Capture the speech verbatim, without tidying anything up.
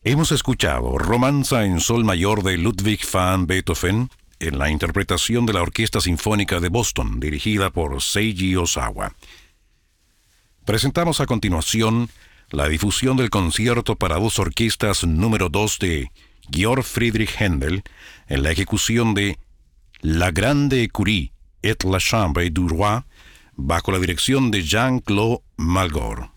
Hemos escuchado Romanza en Sol Mayor de Ludwig van Beethoven en la interpretación de la Orquesta Sinfónica de Boston, dirigida por Seiji Ozawa. Presentamos a continuación la difusión del concierto para dos orquestas número dos de Georg Friedrich Händel en la ejecución de La Grande Écurie et la Chambre du Roi bajo la dirección de Jean-Claude Malgor.